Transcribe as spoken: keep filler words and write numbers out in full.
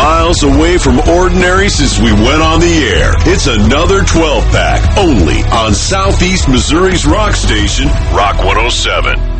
miles away from ordinary since we went on the air. It's another twelve pack, only on Southeast Missouri's rock station, Rock one oh seven.